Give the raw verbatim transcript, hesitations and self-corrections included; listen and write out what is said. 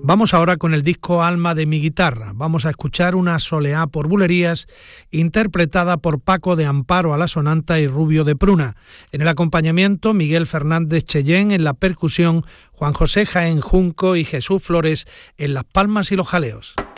Vamos ahora con el disco Alma de mi guitarra. Vamos a escuchar una soleá por bulerías interpretada por Paco de Amparo a la sonanta y Rubio de Pruna. En el acompañamiento, Miguel Fernández Cheyén en la percusión, Juan José Jaén Junco y Jesús Flores en las palmas y los jaleos.